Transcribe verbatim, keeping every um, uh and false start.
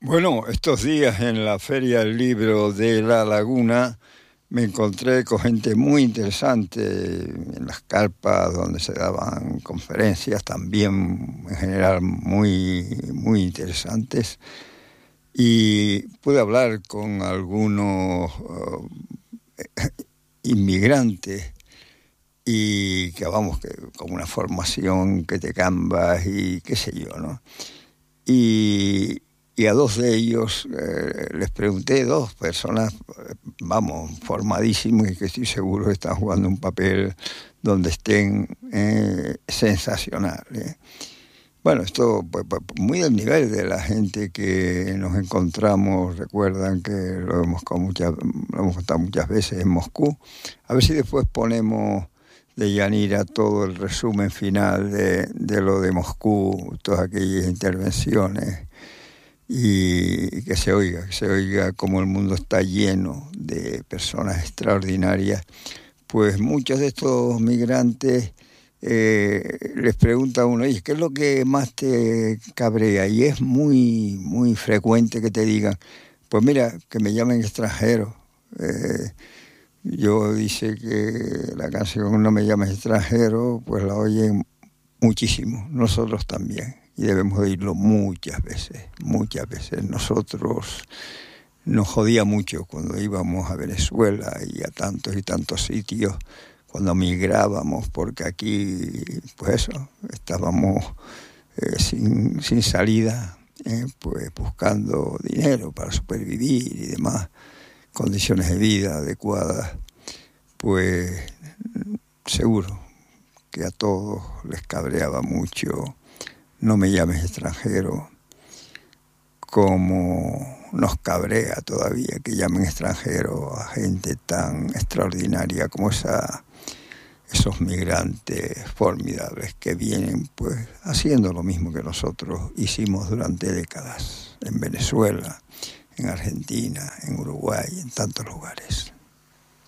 Bueno, estos días en la Feria del Libro de La Laguna me encontré con gente muy interesante en las carpas donde se daban conferencias, también en general muy, muy interesantes. Y pude hablar con algunos uh, inmigrantes y que vamos, que con una formación que te cambas y qué sé yo, ¿no? Y, y a dos de ellos eh, les pregunté, dos personas, eh, vamos, formadísimos y que estoy seguro que están jugando un papel donde estén eh, sensacionales. Bueno, esto pues, pues, muy del nivel de la gente que nos encontramos, recuerdan que lo hemos, con muchas, lo hemos contado muchas veces en Moscú. A ver si después ponemos de Yanira todo el resumen final de, de lo de Moscú, todas aquellas intervenciones, y que se oiga, que se oiga cómo el mundo está lleno de personas extraordinarias. Pues muchos de estos migrantes eh, les pregunta a uno, ¿y qué es lo que más te cabrea? Y es muy, muy frecuente que te digan, pues mira, que me llamen extranjero. Eh, yo dice que la canción No me llames extranjero, pues la oyen muchísimo, nosotros también. Y debemos oírlo muchas veces, muchas veces. Nosotros nos jodía mucho cuando íbamos a Venezuela y a tantos y tantos sitios, cuando migrábamos, porque aquí, pues eso, estábamos eh, sin, sin salida, eh, pues buscando dinero para supervivir y demás, condiciones de vida adecuadas, pues seguro que a todos les cabreaba mucho No me llames extranjero, como nos cabrea todavía que llamen extranjero a gente tan extraordinaria como esa, esos migrantes formidables que vienen pues haciendo lo mismo que nosotros hicimos durante décadas en Venezuela, en Argentina, en Uruguay, en tantos lugares.